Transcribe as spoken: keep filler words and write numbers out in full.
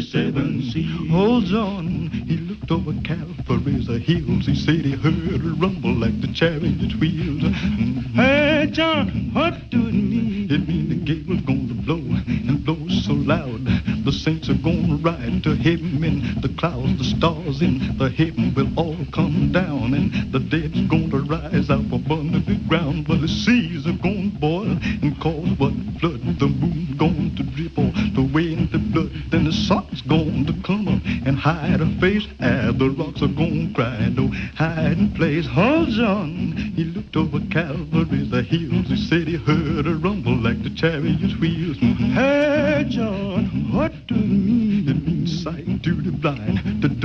seven seas. Oh, John, he looked over Calvary's hills. He said he heard a rumble like the chariot's wheels. Mm-hmm. Hey, John, what do it mean? It means the gable's gonna blow and blow so loud. The saints are gonna ride to heaven in the clouds. The stars in the heaven will all come down, and the dead's gonna rise out from under the ground. But the seas are gonna boil and cause what flood. The moon's going to drip all the way into blood. Then the sun's going to come up and hide her face. Ah, the rocks are gonna cry, no hiding place. Oh, John, he looked over Calvary's the hills. He said he heard a rumble like the chariot's wheels. Mm-hmm. Hey, John, what do it mean? It means sight to the blind, the